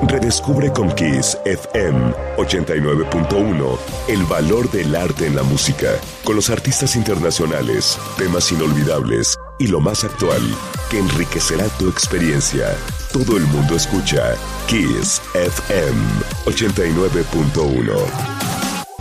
Redescubre con Kiss FM 89.1 el valor del arte en la música, con los artistas internacionales, temas inolvidables y lo más actual, que enriquecerá tu experiencia. Todo el mundo escucha Kiss FM 89.1.